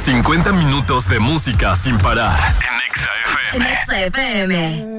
50 minutos de música sin parar. En Exa FM. En Exa FM.